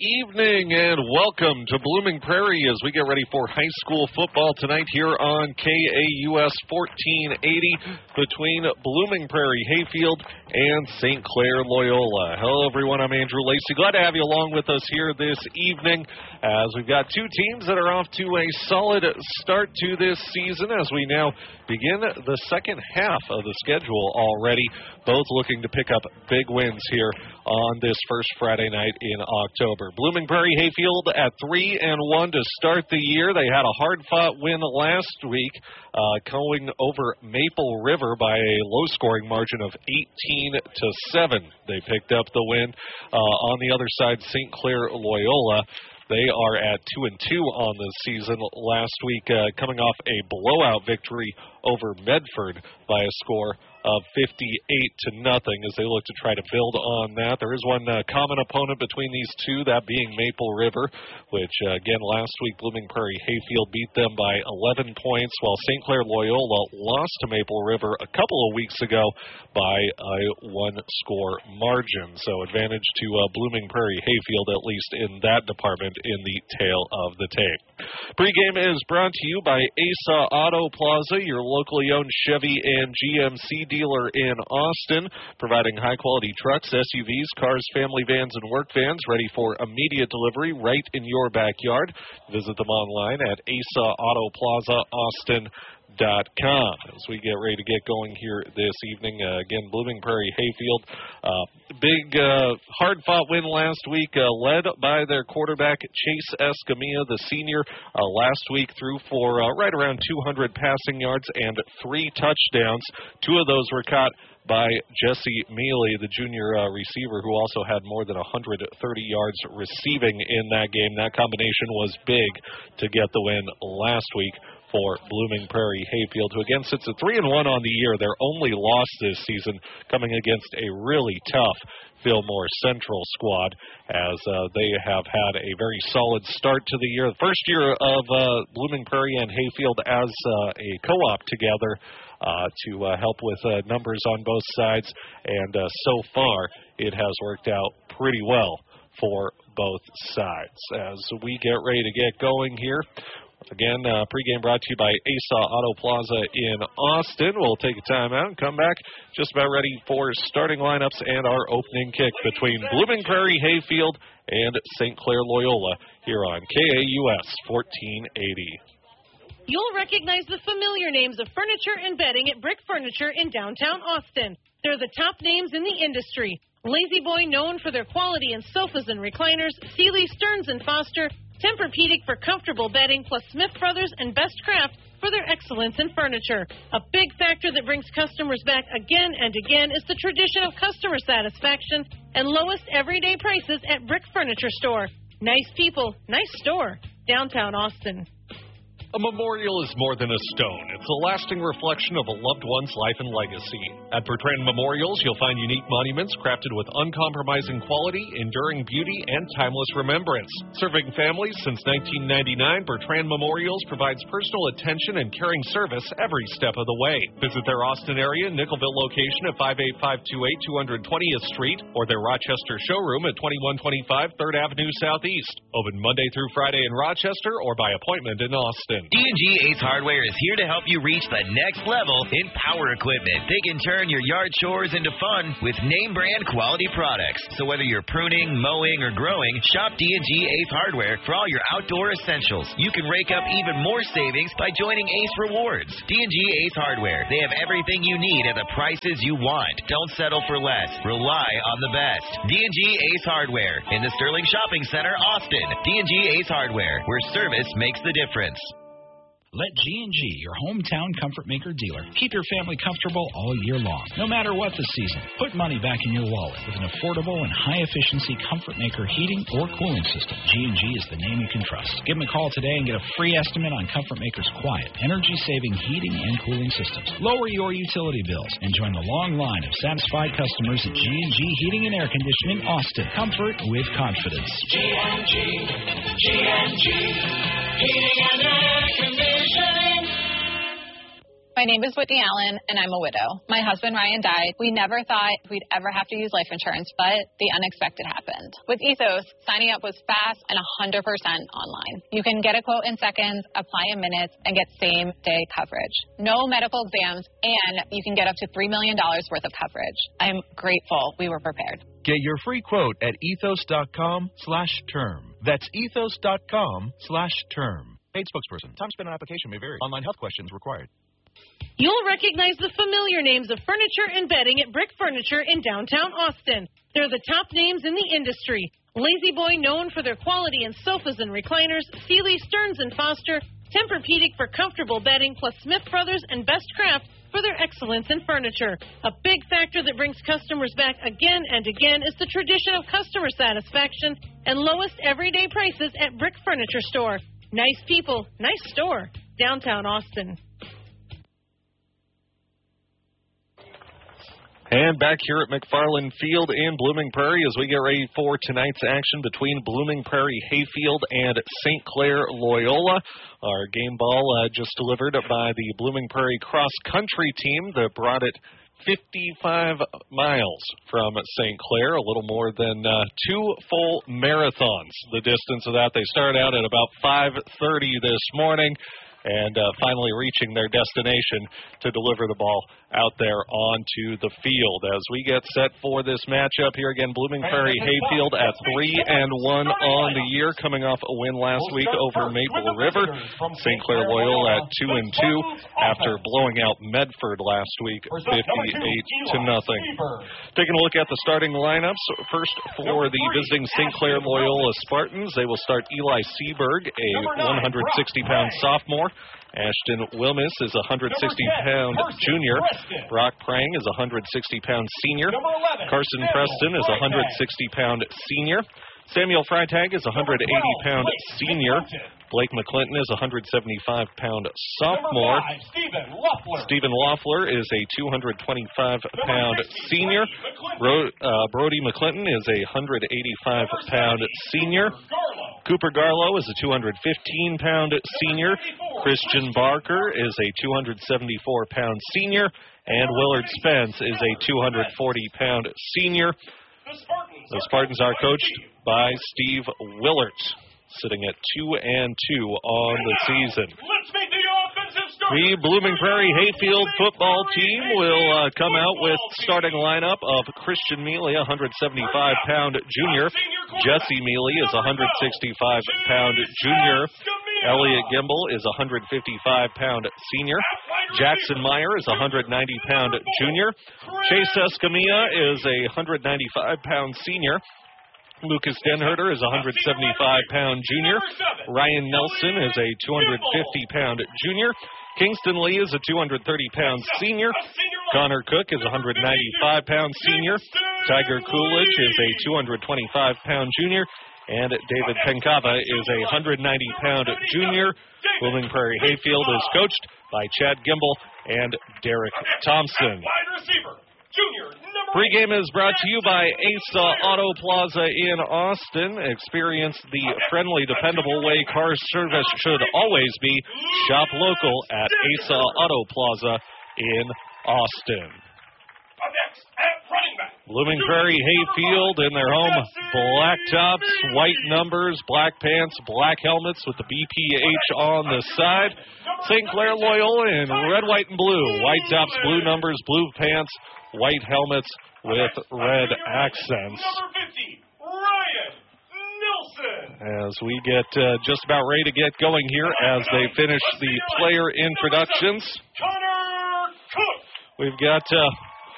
evening and welcome to Blooming Prairie as we get ready for high school football tonight here on KAUS 1480 between Blooming Prairie Hayfield and St. Clair Loyola. Hello everyone, I'm Andrew Lacey. Glad to have you along with us here this evening as we've got two teams that are off to a solid start to this season as we now begin the second half of the schedule already, both looking to pick up big wins here on this first Friday night in October. Blooming Prairie Hayfield at 3-1 to start the year. They had a hard-fought win last week, going over Maple River by a low-scoring margin of 18-7. They picked up the win. On the other side, St. Clair Loyola, they are at 2-2 on the season. Last week, coming off a blowout victory over Medford by a score of 58-0 as they look to try to build on that. There is one common opponent between these two, that being Maple River, which, again, last week Blooming Prairie Hayfield beat them by 11 points, while St. Clair Loyola lost to Maple River a couple of weeks ago by a one-score margin. So advantage to Blooming Prairie Hayfield, at least in that department, in the tail of the tape. Pre-game is brought to you by ASA Auto Plaza, your locally owned Chevy and GMC dealer in Austin, providing high-quality trucks, SUVs, cars, family vans, and work vans ready for immediate delivery right in your backyard. Visit them online at ASAAutoPlazaAustin.com. As we get ready to get going here this evening, again, Blooming Prairie Hayfield, big hard-fought win last week, led by their quarterback Chase Escamilla, the senior. Last week threw for right around 200 passing yards and 3 touchdowns. 2 of those were caught by Jesse Mealy, the junior receiver, who also had more than 130 yards receiving in that game. That combination was big to get the win last week for Blooming Prairie Hayfield, who again sits at 3-1 on the year. Their only loss this season coming against a really tough Fillmore Central squad, as they have had a very solid start to the year. The first year of Blooming Prairie and Hayfield as a co-op together to help with numbers on both sides, and so far it has worked out pretty well for both sides. As we get ready to get going here, again, pregame brought to you by ASA Auto Plaza in Austin. We'll take a timeout and come back just about ready for starting lineups and our opening kick between Blooming Prairie Hayfield and St. Clair Loyola here on KAUS 1480. You'll recognize the familiar names of furniture and bedding at Brick Furniture in downtown Austin. They're the top names in the industry. Lazy Boy, known for their quality in sofas and recliners, Sealy, Stearns & Foster, Tempur-Pedic for comfortable bedding, plus Smith Brothers and Best Craft for their excellence in furniture. A big factor that brings customers back again and again is the tradition of customer satisfaction and lowest everyday prices at Brick Furniture Store. Nice people, nice store, downtown Austin. A memorial is more than a stone. It's a lasting reflection of a loved one's life and legacy. At Bertrand Memorials, you'll find unique monuments crafted with uncompromising quality, enduring beauty, and timeless remembrance. Serving families since 1999, Bertrand Memorials provides personal attention and caring service every step of the way. Visit their Austin area Nickelville location at 58528 220th Street or their Rochester showroom at 2125 3rd Avenue Southeast. Open Monday through Friday in Rochester or by appointment in Austin. D&G Ace Hardware is here to help you reach the next level in power equipment. They can turn your yard chores into fun with name brand quality products. So whether you're pruning, mowing, or growing, shop D&G Ace Hardware for all your outdoor essentials. You can rake up even more savings by joining Ace Rewards. D&G Ace Hardware. They have everything you need at the prices you want. Don't settle for less. Rely on the best. D&G Ace Hardware in the Sterling Shopping Center, Austin. D&G Ace Hardware, where service makes the difference. Let G&G, your hometown Comfort Maker dealer, keep your family comfortable all year long. No matter what the season, put money back in your wallet with an affordable and high-efficiency Comfort Maker heating or cooling system. G&G is the name you can trust. Give them a call today and get a free estimate on Comfort Maker's quiet, energy-saving heating and cooling systems. Lower your utility bills and join the long line of satisfied customers at G&G Heating and Air Conditioning, Austin. Comfort with confidence. G&G, Heating and Air Conditioning. My My name is Whitney Allen, and I'm a widow. My husband, Ryan, died. We never thought we'd ever have to use life insurance, but the unexpected happened. With Ethos, signing up was fast and 100% online. You can get a quote in seconds, apply in minutes, and get same-day coverage. No medical exams, and you can get up to $3 million worth of coverage. I'm grateful we were prepared. Get your free quote at ethos.com/term. That's ethos.com/term. Paid spokesperson. Time spent on application may vary. Online health questions required. You'll recognize the familiar names of furniture and bedding at Brick Furniture in downtown Austin. They're the top names in the industry. Lazy Boy, known for their quality in sofas and recliners, Sealy, Stearns & Foster, Tempur-Pedic for comfortable bedding, plus Smith Brothers and Best Craft for their excellence in furniture. A big factor that brings customers back again and again is the tradition of customer satisfaction and lowest everyday prices at Brick Furniture Store. Nice people, nice store, downtown Austin. And back here at McFarland Field in Blooming Prairie as we get ready for tonight's action between Blooming Prairie Hayfield and St. Clair Loyola. Our game ball just delivered by the Blooming Prairie cross-country team that brought it 55 miles from St. Clair, a little more than 2 full marathons. The distance of that, they start out at about 5:30 this morning and finally reaching their destination to deliver the ball out there onto the field. As we get set for this matchup here again, Blooming Prairie Hayfield at 3-1 on the year, coming off a win last week over Maple River. St. Clair Loyola at 2-2 after blowing out Medford last week 58-0. Taking a look at the starting lineups, first for the visiting St. Clair Loyola Spartans, they will start Eli Seaberg, a 160-pound sophomore. Ashton Wilmus is a 160-pound junior. Brock Prang is a 160-pound senior. Carson Preston is a 160-pound senior. Samuel Freitag is a 180-pound senior. Blake McClinton is a 175-pound sophomore. Stephen Loeffler is a 225-pound senior. Brody McClinton is a 185-pound senior. Cooper Garlow is a 215-pound senior. Christian Barker is a 274-pound senior. And Willard Spence is a 240-pound senior. The Spartans are coached by Steve Willard, sitting at 2-2 on the season. The Blooming Prairie Hayfield football team will come out with starting lineup of Christian Mealy, a 175-pound junior. Jesse Mealy is a 165-pound junior. Elliot Gimble is a 155-pound senior. Jackson Meyer is a 190-pound junior. Chase Escamilla is a 195-pound senior. Lucas Denherter is a 175-pound junior. Ryan Nelson is a 250-pound junior. Kingston Lee is a 230-pound senior. Connor Cook is a 195-pound senior. Tiger Coolidge is a 225-pound junior. And David Pencava is a 190-pound junior. Blooming Prairie Hayfield is coached by Chad Gimble and Derek Thompson. Pre-game is brought to you by Asa Auto Plaza in Austin. Experience the friendly, dependable way car service should always be. Shop local at Asa Auto Plaza in Austin. Blooming Prairie Hayfield in their home black tops, white numbers, black pants, black helmets with the BPH on the side. St. Clair Loyola in red, white, and blue. White tops, blue numbers, blue pants, white helmets with red accents. As we get just about ready to get going here as they finish the player introductions. We've got